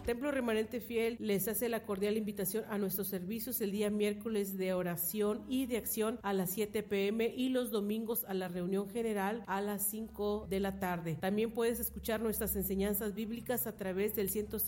Templo Remanente Fiel les hace la cordial invitación a nuestros servicios el día miércoles de oración y de acción a las 7 p.m. y los domingos a la reunión general a las 5 de la tarde. También puedes escuchar nuestras enseñanzas bíblicas a través del